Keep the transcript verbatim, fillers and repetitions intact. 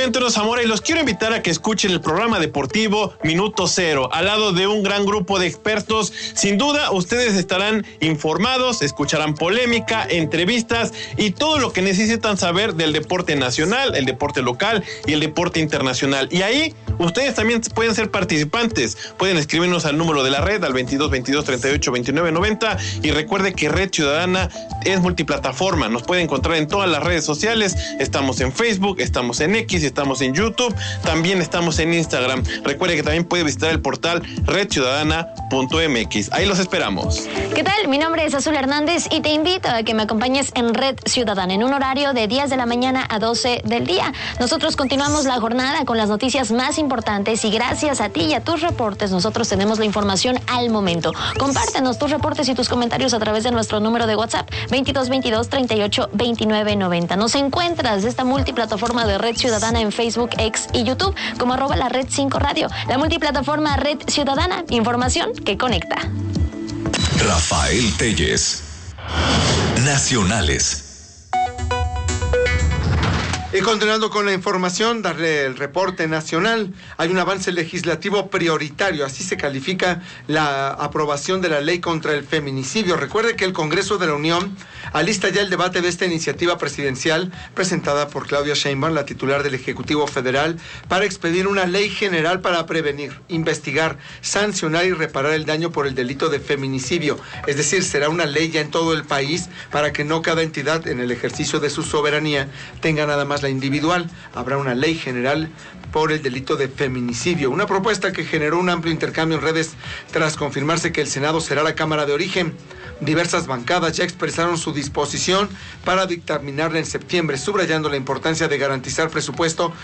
Antonio Zamora y los quiero invitar a que escuchen el programa deportivo Minuto Cero, al lado de un gran grupo de expertos. Sin duda, ustedes estarán informados, escucharán polémica, entrevistas y todo lo que necesitan saber del deporte nacional, el deporte local y el deporte internacional. Y ahí ustedes también pueden ser participantes. Pueden escribirnos al número de la red, al veintidós veintidós treinta y ocho veintinueve noventa, y recuerde que Red Ciudadana es multiplataforma. Nos puede encontrar en todas las redes sociales. Estamos en Facebook, estamos en X, estamos en YouTube, también estamos en Instagram. Recuerde que también puede visitar el portal red ciudadana punto m x. Ahí los esperamos. ¿Qué tal? Mi nombre es Azul Hernández y te invito a que me acompañes en Red Ciudadana en un horario de diez de la mañana a doce del día. Nosotros continuamos la jornada con las noticias más importantes y gracias a ti y a tus reportes nosotros tenemos la información al momento. Compártenos tus reportes y tus comentarios a través de nuestro número de WhatsApp veintidós veintidós treinta y ocho veintinueve noventa. Nos encuentras esta multiplataforma de Red Ciudadana en Facebook, X y YouTube como arroba la Red cinco Radio. La multiplataforma Red Ciudadana, información que conecta. Rafael Telles. Nacionales. Y continuando con la información, darle el reporte nacional. Hay un avance legislativo prioritario, así se califica la aprobación de la ley contra el feminicidio. Recuerde que el Congreso de la Unión alista ya el debate de esta iniciativa presidencial presentada por Claudia Sheinbaum, la titular del Ejecutivo Federal, para expedir una ley general para prevenir, investigar, sancionar y reparar el daño por el delito de feminicidio. Es decir, será una ley ya en todo el país para que no cada entidad en el ejercicio de su soberanía tenga nada más la individual. Habrá una ley general por el delito de feminicidio. Una propuesta que generó un amplio intercambio en redes tras confirmarse que el Senado será la Cámara de Origen. Diversas bancadas ya expresaron su disposición para dictaminarla en septiembre, subrayando la importancia de garantizar presupuesto